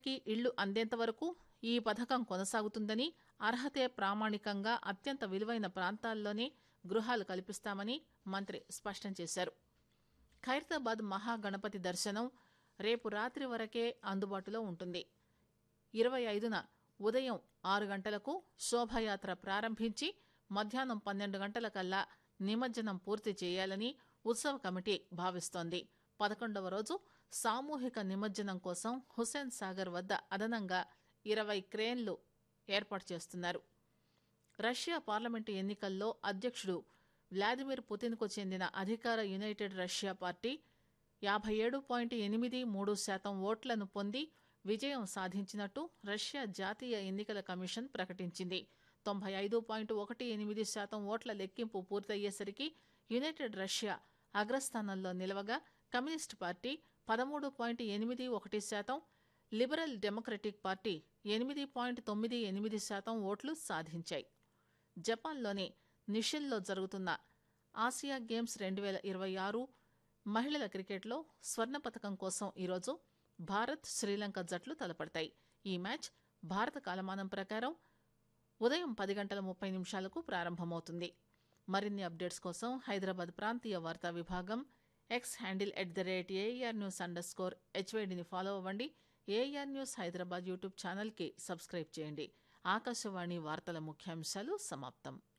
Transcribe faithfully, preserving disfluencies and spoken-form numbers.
కి ఇళ్లు అందేంత వరకు ఈ పథకం కొనసాగుతుందని, అర్హతే ప్రామాణికంగా అత్యంత విలువైన ప్రాంతాల్లోనే గృహాలు కల్పిస్తామని మంత్రి స్పష్టం చేశారు. ఖైరతాబాద్ మహాగణపతి దర్శనం రేపు రాత్రి వరకే అందుబాటులో ఉంటుంది. ఇరవై ఐదున ఉదయం ఆరు గంటలకు శోభాయాత్ర ప్రారంభించి మధ్యాహ్నం పన్నెండు గంటలకల్లా నిమజ్జనం పూర్తి చేయాలని ఉత్సవ కమిటీ భావిస్తోంది. పదకొండవ రోజు సామూహిక నిమజ్జనం కోసం హుస్సేన్ సాగర్ వద్ద అదనంగా ఇరవై క్రేన్లు ఏర్పాటు చేస్తున్నారు. రష్యా పార్లమెంటు ఎన్నికల్లో అధ్యక్షుడు వ్లాదిమిర్ పుతిన్కు చెందిన అధికార యునైటెడ్ రష్యా పార్టీ యాభై ఏడు పాయింట్ ఎనిమిది మూడు శాతం ఓట్లను పొంది విజయం సాధించినట్టు రష్యా జాతీయ ఎన్నికల కమిషన్ ప్రకటించింది. తొంభై ఐదు పాయింట్ ఒకటి ఎనిమిది శాతం ఓట్ల లెక్కింపు పూర్తయ్యేసరికి యునైటెడ్ రష్యా అగ్రస్థానంలో నిలవగా కమ్యూనిస్టు పార్టీ పదమూడు పాయింట్ ఎనిమిది ఒకటి శాతం, లిబరల్ డెమోక్రటిక్ పార్టీ ఎనిమిది పాయింట్ తొమ్మిది ఎనిమిది శాతం ఓట్లు సాధించాయి. జపాన్లోని నిషిన్లో జరుగుతున్న ఆసియా గేమ్స్ రెండు వేల ఇరవై ఆరు మహిళల క్రికెట్లో స్వర్ణ పతకం కోసం ఈరోజు భారత్, శ్రీలంక జట్లు తలపడతాయి. ఈ మ్యాచ్ భారత కాలమానం ప్రకారం ఉదయం పది గంటల ముప్పై నిమిషాలకు ప్రారంభమవుతుంది. మరిన్ని అప్డేట్స్ కోసం హైదరాబాద్ ప్రాంతీయ వార్తా విభాగం X handle at the rate AR news under score హెచ్వైడిని follow అవ్వండి. ఏఆర్ న్యూస్ హైదరాబాద్ యూట్యూబ్ ఛానల్కి సబ్స్క్రైబ్ చేయండి. ఆకాశవాణి వార్తల ముఖ్యాంశాలు సమాప్తం.